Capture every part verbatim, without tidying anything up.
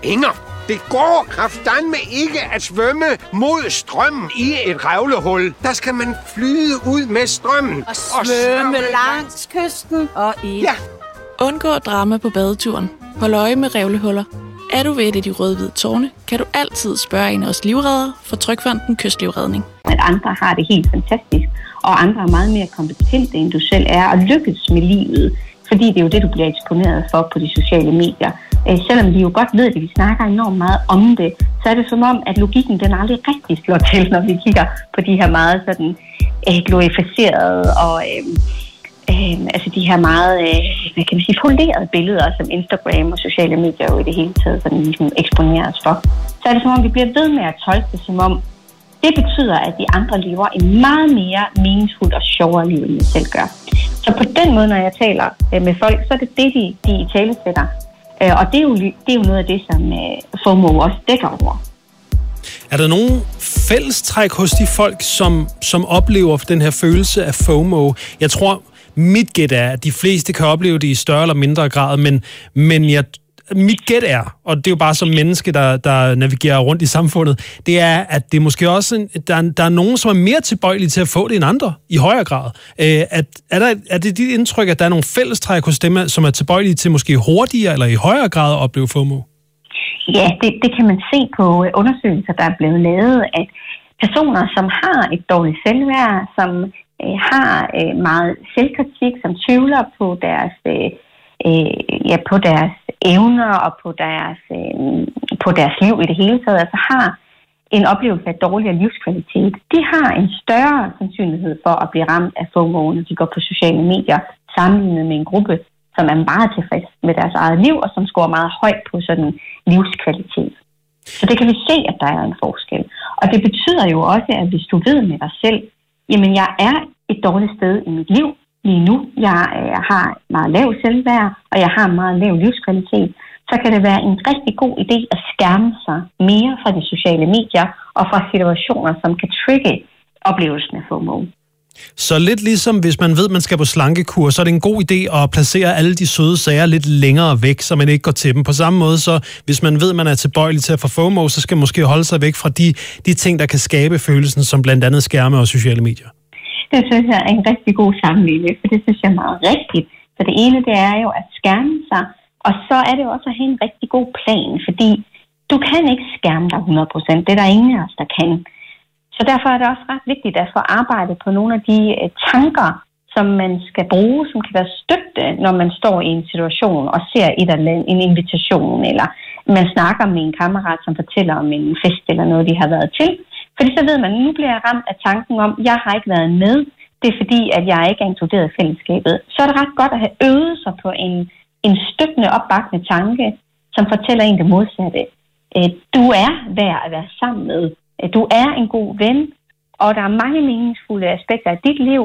Inger, det går kraftedeme ikke at svømme mod strømmen i et revlehul. Der skal man flyde ud med strømmen. Og svømme langs kysten og i... Ja. Undgå drama på badeturen. Hold øje med revlehuller. Er du ved et af de røde-hvide tårne, kan du altid spørge en af os livreddere fra Trygfonden Kystlivredning. At andre har det helt fantastisk, og andre er meget mere kompetente, end du selv er, og lykkes med livet. Fordi det er jo det, du bliver eksponeret for på de sociale medier. Øh, selvom vi jo godt ved det, vi snakker enormt meget om det, så er det som om, at logikken den aldrig rigtig slår til, når vi kigger på de her meget sådan øh, glorificerede og øh, øh, altså de her meget, øh, hvad kan man sige, polerede billeder, som Instagram og sociale medier jo i det hele taget sådan ligesom eksponeres for. Så er det som om, vi bliver ved med at tolke det som om, det betyder, at de andre lever en meget mere meningsfuld og sjovere liv, end jeg selv gør. Så på den måde, når jeg taler med folk, så er det det, de, de i tale sætter. Og det er, jo, det er jo noget af det, som FOMO også dækker over. Er der nogen fællestræk hos de folk, som, som oplever den her følelse af FOMO? Jeg tror, mit gæt er, at de fleste kan opleve det i større eller mindre grad, men, men jeg mit gæt er, og det er jo bare som menneske, der, der navigerer rundt i samfundet, det er, at det er måske også, en, der, er, der er nogen, som er mere tilbøjelige til at få det end andre, i højere grad. Øh, at, er, der, er det dit indtryk, at der er nogle fællestræk hos dem, som er tilbøjelige til måske hurtigere eller i højere grad at opleve FOMO? Ja, det, det kan man se på undersøgelser, der er blevet lavet, at personer, som har et dårligt selvværd, som øh, har øh, meget selvkritik, som tvivler på deres... Øh, ja, på deres evner og på deres, øh, på deres liv i det hele taget, altså har en oplevelse af dårligere livskvalitet. De har en større sandsynlighed for at blive ramt af FOMO, når de går på sociale medier, sammenlignet med en gruppe, som er meget tilfreds med deres eget liv, og som scorer meget højt på sådan livskvalitet. Så det kan vi se, at der er en forskel. Og det betyder jo også, at hvis du ved med dig selv, jamen jeg er et dårligt sted i mit liv, lige nu, jeg, jeg har meget lav selvværd, og jeg har meget lav livskvalitet, så kan det være en rigtig god idé at skærme sig mere fra de sociale medier og fra situationer, som kan trigge oplevelsen af FOMO. Så lidt ligesom hvis man ved, at man skal på slankekur, så er det en god idé at placere alle de søde sager lidt længere væk, så man ikke går til dem. På samme måde, så hvis man ved, at man er tilbøjelig til at få FOMO, så skal man måske holde sig væk fra de, de ting, der kan skabe følelsen, som blandt andet skærme og sociale medier. Det synes jeg er en rigtig god sammenligning, for det synes jeg er meget rigtigt. Så det ene, det er jo at skærme sig, og så er det jo også at have en rigtig god plan, fordi du kan ikke skærme dig hundrede procent. Det er der ingen af os, der kan. Så derfor er det også ret vigtigt at få arbejdet på nogle af de uh, tanker, som man skal bruge, som kan være støtte, når man står i en situation og ser et eller andet, en invitation, eller man snakker med en kammerat, som fortæller om en fest eller noget, de har været til. Fordi så ved man, at nu bliver jeg ramt af tanken om, at jeg har ikke været med. Det er fordi, at jeg ikke er inkluderet i fællesskabet. Så er det ret godt at have øvet sig på en, en støttende, opbakkende tanke, som fortæller en det modsatte. Du er værd at være sammen med. Du er en god ven, og der er mange meningsfulde aspekter af dit liv.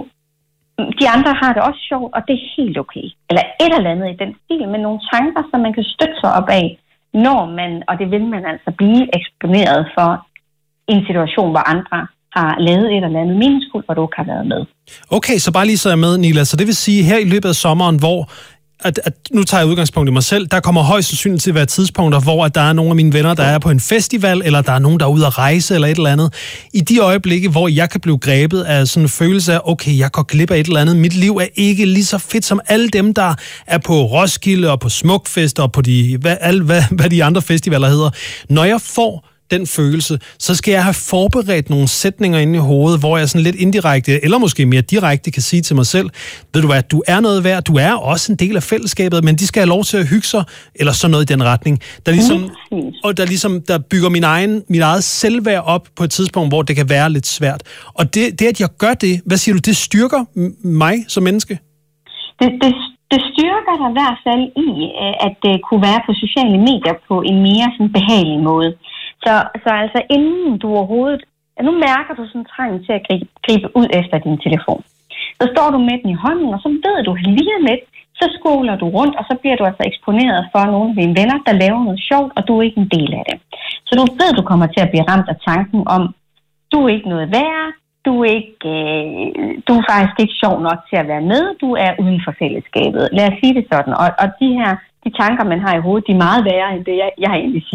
De andre har det også sjovt, og det er helt okay. Eller et eller andet i den stil, med nogle tanker, som man kan støtte sig op af, når man, og det vil man altså blive eksponeret for, en situation, hvor andre har lavet et eller andet meningsfuldt, hvor du ikke har været med. Okay, så bare lige så er jeg med, Nila. Så det vil sige, her i løbet af sommeren, hvor, at, at nu tager jeg udgangspunkt i mig selv, der kommer højst sandsynligt til at være tidspunkter, hvor at der er nogle af mine venner, der er på en festival, eller der er nogen, der er ude at rejse, eller et eller andet. I de øjeblikke, hvor jeg kan blive grebet af sådan en følelse af, okay, jeg går glip af et eller andet. Mit liv er ikke lige så fedt som alle dem, der er på Roskilde, og på Smukfest, og på de, hvad, alle, hvad, hvad de andre festivaler hedder. Når jeg får den følelse, så skal jeg have forberedt nogle sætninger inde i hovedet, hvor jeg sådan lidt indirekte, eller måske mere direkte kan sige til mig selv, ved du hvad, du er noget værd, du er også en del af fællesskabet, men de skal have lov til at hygge sig, eller sådan noget i den retning. Der ligesom, og der ligesom, der bygger min egen, mit eget selvværd op på et tidspunkt, hvor det kan være lidt svært. Og det, det at jeg gør det, hvad siger du, det styrker mig som menneske? Det, det, det styrker dig i hvert fald i, at det kunne være på sociale medier på en mere sådan behagelig måde. Så, så altså inden du overhovedet, ja, nu mærker du sådan trang til at gribe, gribe ud efter din telefon. Så står du med den i hånden, og så ved du lige om lidt, så scroller du rundt, og så bliver du altså eksponeret for nogle af dine venner, der laver noget sjovt, og du er ikke en del af det. Så du ved, du kommer til at blive ramt af tanken om, du er ikke noget værd, du er, ikke, øh, du er faktisk ikke sjov nok til at være med, du er uden for fællesskabet. Lad os sige det sådan. Og, og de her de tanker, man har i hovedet, de er meget værre end det, jeg, jeg egentlig siger.